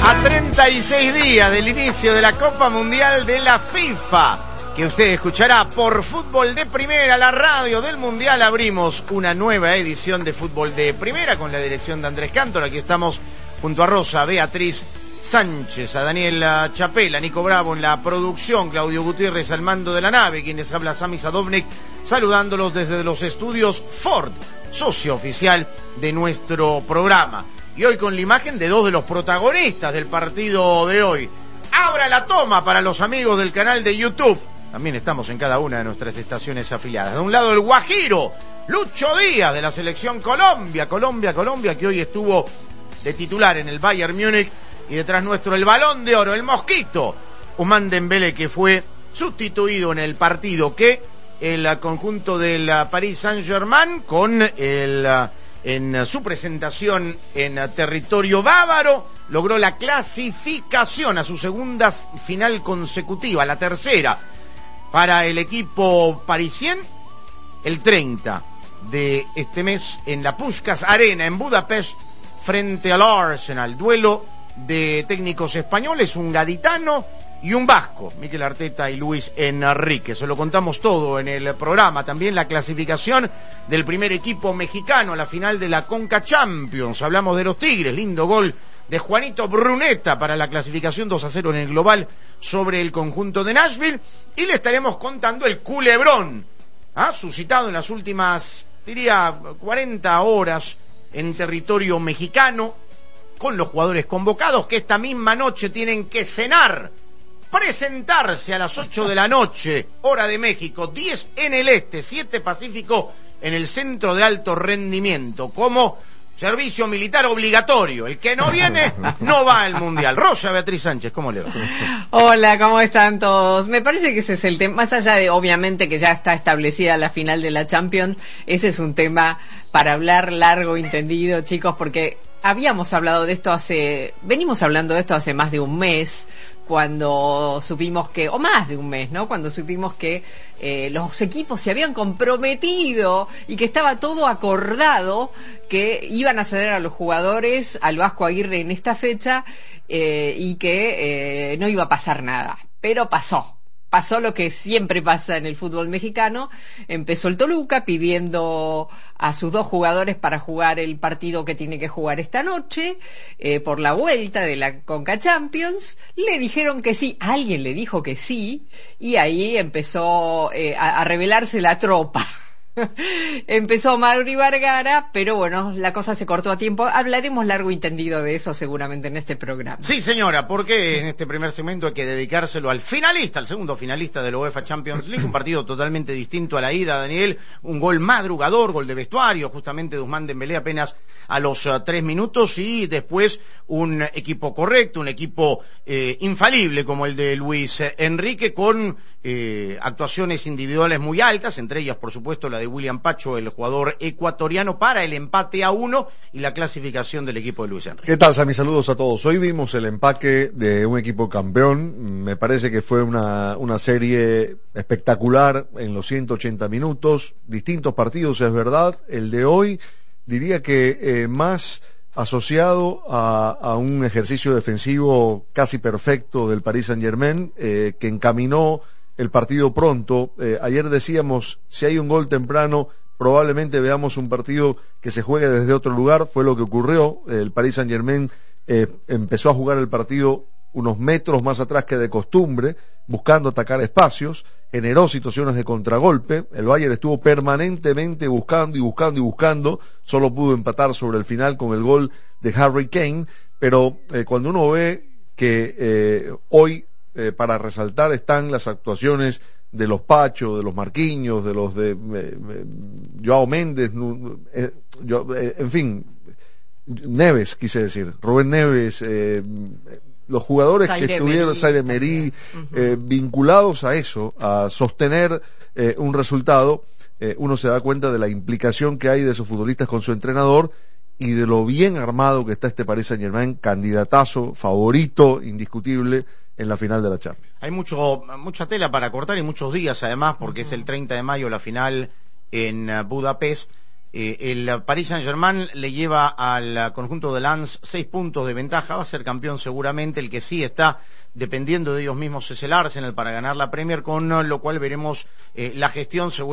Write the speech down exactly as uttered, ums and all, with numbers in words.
A treinta y seis días del inicio de la Copa Mundial de la FIFA, que usted escuchará por Fútbol de Primera, la radio del Mundial, abrimos una nueva edición de Fútbol de Primera con la dirección de Andrés Cantor. Aquí estamos junto a Rosa, Beatriz Sánchez, a Daniela Chapela, Nico Bravo en la producción, Claudio Gutiérrez al mando de la nave, quienes habla Sami Sadovnik, saludándolos desde los estudios Ford, socio oficial de nuestro programa. Y hoy con la imagen de dos de los protagonistas del partido de hoy. Abra la toma para los amigos del canal de YouTube. También estamos en cada una de nuestras estaciones afiliadas. De un lado el Guajiro, Lucho Díaz de la selección Colombia, Colombia, Colombia, que hoy estuvo de titular en el Bayern Múnich. Y detrás nuestro el Balón de Oro, el Mosquito, Ousmane Dembélé, que fue sustituido en el partido que el conjunto del Paris Saint-Germain, con el, en su presentación en territorio bávaro, logró la clasificación a su segunda final consecutiva, la tercera para el equipo parisien, el treinta de este mes en la Puskás Arena en Budapest frente al Arsenal. Duelo de técnicos españoles, un gaditano y un vasco, Mikel Arteta y Luis Enrique. Se lo contamos todo en el programa. También la clasificación del primer equipo mexicano a la final de la Conca Champions. Hablamos de los Tigres, lindo gol de Juanito Bruneta para la clasificación dos a cero en el global sobre el conjunto de Nashville. Y le estaremos contando el culebrón, ¿ah? suscitado en las últimas, diría, cuarenta horas en territorio mexicano, con los jugadores convocados que esta misma noche tienen que cenar, presentarse a las ocho de la noche, hora de México, diez en el este, siete Pacífico, en el Centro de Alto Rendimiento, como servicio militar obligatorio. El que no viene, no va al Mundial. Rosa, Beatriz Sánchez, ¿cómo le va? Hola, ¿cómo están todos? Me parece que ese es el tema, más allá de, obviamente, que ya está establecida la final de la Champions, ese es un tema para hablar largo y tendido, chicos, porque habíamos hablado de esto hace, venimos hablando de esto hace más de un mes, cuando supimos que, o más de un mes, ¿no? Cuando supimos que eh, los equipos se habían comprometido y que estaba todo acordado, que iban a ceder a los jugadores al Vasco Aguirre en esta fecha eh, y que eh, no iba a pasar nada. Pero pasó. Pasó lo que siempre pasa en el fútbol mexicano. Empezó el Toluca pidiendo a sus dos jugadores para jugar el partido que tiene que jugar esta noche, eh, por la vuelta de la Conca Champions. Le dijeron que sí, alguien le dijo que sí, y ahí empezó eh, a, a revelarse la tropa. Empezó Mauri Vergara, pero bueno, la cosa se cortó a tiempo. Hablaremos largo y tendido de eso seguramente en este programa. Sí, señora, porque en este primer segmento hay que dedicárselo al finalista, al segundo finalista de la UEFA Champions League, un partido totalmente distinto a la ida, Daniel, un gol madrugador, gol de vestuario, justamente de Ousmane Dembélé apenas a los uh, tres minutos, y después un equipo correcto, un equipo eh, infalible como el de Luis Enrique, con eh, actuaciones individuales muy altas, entre ellas, por supuesto, la de William Pacho, el jugador ecuatoriano, para el empate a uno y la clasificación del equipo de Luis Enrique. ¿Qué tal, Sammy? Saludos a todos. Hoy vimos el empaque de un equipo campeón. Me parece que fue una, una serie espectacular en los ciento ochenta minutos. Distintos partidos, es verdad. El de hoy, diría que eh, más asociado a, a un ejercicio defensivo casi perfecto del Paris Saint-Germain, eh, que encaminó el partido pronto. Eh, ayer decíamos, si hay un gol temprano, probablemente veamos un partido que se juegue desde otro lugar. Fue lo que ocurrió. El Paris Saint-Germain eh, empezó a jugar el partido unos metros más atrás que de costumbre, buscando atacar espacios, generó situaciones de contragolpe. El Bayern estuvo permanentemente buscando y buscando y buscando, solo pudo empatar sobre el final con el gol de Harry Kane, pero eh, cuando uno ve que eh, hoy Eh, para resaltar están las actuaciones de los Pacho, de los Marquinhos, de los de eh, eh, Joao Méndez, eh, yo, eh, en fin, Neves, quise decir, Rubén Neves, eh, los jugadores Zaire que estuvieron, Zaire Emery, uh-huh. eh, vinculados a eso, a sostener eh, un resultado, eh, uno se da cuenta de la implicación que hay de esos futbolistas con su entrenador y de lo bien armado que está este Paris Saint-Germain, candidatazo, favorito, indiscutible, en la final de la Champions. Hay mucho, mucha tela para cortar y muchos días además, porque uh-huh. es el treinta de mayo la final en Budapest. Eh, el Paris Saint-Germain le lleva al conjunto de Lens seis puntos de ventaja, va a ser campeón seguramente. El que sí está dependiendo de ellos mismos es el Arsenal para ganar la Premier, con lo cual veremos eh, la gestión seguramente